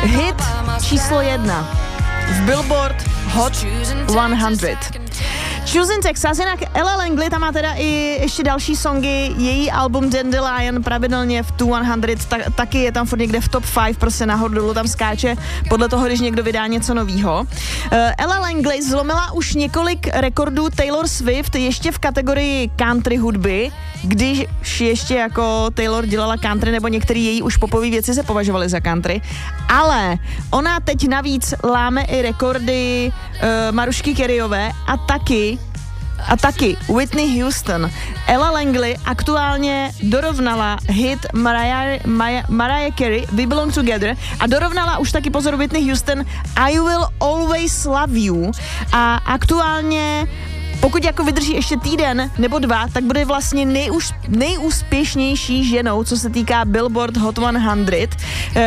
hit číslo 1 v Billboard Hot 100. Choosing Texas, jinak Ella Langley, tam má teda i ještě další songy, její album Dandelion pravidelně v 200, taky je tam furt někde v top 5, prostě nahoru dolů tam skáče, podle toho, když někdo vydá něco novýho. Ella Langley zlomila už několik rekordů Taylor Swift ještě v kategorii country hudby, když ještě jako Taylor dělala country, nebo některé její už popové věci se považovaly za country, ale ona teď navíc láme i rekordy Marušky Careyové a taky Whitney Houston. Ella Langley aktuálně dorovnala hit Mariah Carey We Belong Together a dorovnala už taky, pozor, Whitney Houston I Will Always Love You a aktuálně pokud jako vydrží ještě týden nebo 2, tak bude vlastně nejúspěšnější ženou, co se týká Billboard Hot 100,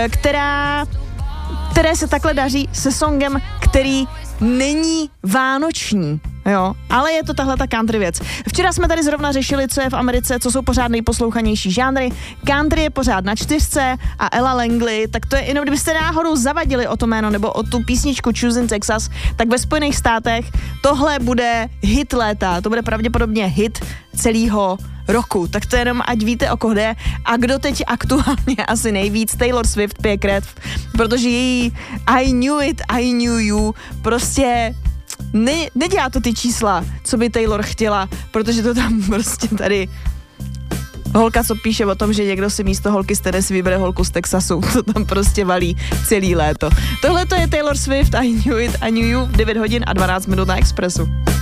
které se takhle daří se songem, který není vánoční. Jo, ale je to tahle ta country věc. Včera jsme tady zrovna řešili, co je v Americe, co jsou pořád nejposlouchanější žánry. Country je pořád na 4 a Ella Langley, tak to je jenom, kdybyste náhodou zavadili o to jméno nebo o tu písničku Choosing Texas, tak ve Spojených státech tohle bude hit léta, to bude pravděpodobně hit celého roku, tak to jenom ať víte, o koho jde. A kdo teď aktuálně asi nejvíc, Taylor Swift pije krev, protože její I knew you prostě nedělá to ty čísla, co by Taylor chtěla, protože to tam prostě tady holka, co píše o tom, že někdo si místo holky z Tennessee vybere holku z Texasu, to tam prostě valí celý léto. Tohle to je Taylor Swift I knew you v 9 hodin a 12 minut na Expressu.